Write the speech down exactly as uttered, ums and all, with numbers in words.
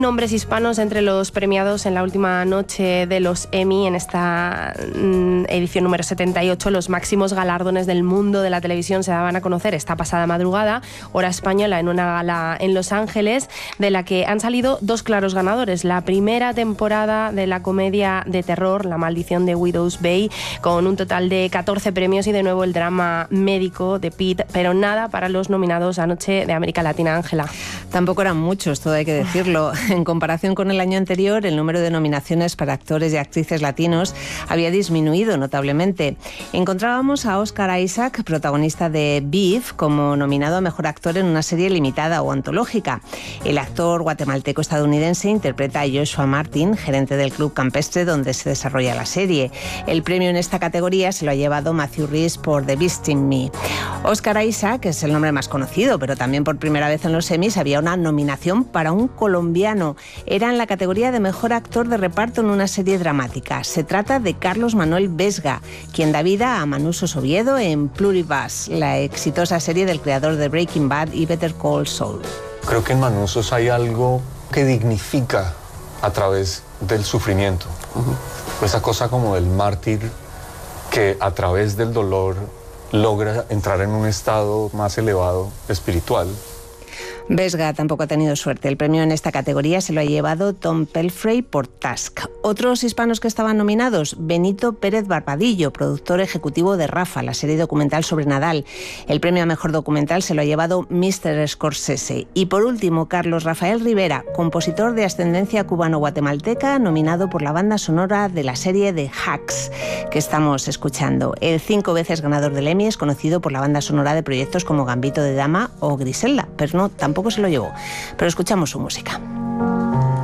Nombres hispanos entre los premiados en la última noche de los Emmy, en esta mm, edición número setenta y ocho. Los máximos galardones del mundo de la televisión se daban a conocer esta pasada madrugada, hora española, en una gala en Los Ángeles, de la que han salido dos claros ganadores. La primera temporada de la comedia de terror, La maldición de Widow's Bay, con un total de catorce premios, y de nuevo el drama médico de Pete, pero nada para los nominados anoche de América Latina. Ángela. Tampoco eran muchos, todo hay que decirlo. En comparación con el año anterior, el número de nominaciones para actores y actrices latinos había disminuido notablemente. Encontrábamos a Oscar Isaac, protagonista de Beef, como nominado a Mejor Actor en una serie limitada o antológica. El actor guatemalteco-estadounidense interpreta a Joshua Martin, gerente del club campestre donde se desarrolla la serie. El premio en esta categoría se lo ha llevado Matthew Rhys por The Beast in Me. Oscar Isaac es el nombre más conocido, pero también por primera vez en los Emmys había una nominación para un colombiano. Era en la categoría de Mejor Actor de Reparto en una serie dramática. Se trata de Carlos Manuel Vesga, quien da vida a Manu Oviedo en Pluribus, la exitosa serie del creador de Breaking Bad y Better Call Saul. Creo que en Manusos hay algo que dignifica a través del sufrimiento. Uh-huh. Esa cosa como del mártir que a través del dolor logra entrar en un estado más elevado espiritual. Vesga tampoco ha tenido suerte. El premio en esta categoría se lo ha llevado Tom Pelfrey por Tusk. Otros hispanos que estaban nominados: Benito Pérez Barbadillo, productor ejecutivo de Rafa, la serie documental sobre Nadal. El premio a Mejor Documental se lo ha llevado míster Scorsese. Y por último, Carlos Rafael Rivera, compositor de ascendencia cubano-guatemalteca, nominado por la banda sonora de la serie de Hacks, que estamos escuchando. El cinco veces ganador del Emmy es conocido por la banda sonora de proyectos como Gambito de Dama o Griselda, pero no, tampoco se lo llevó. Pero escuchamos su música.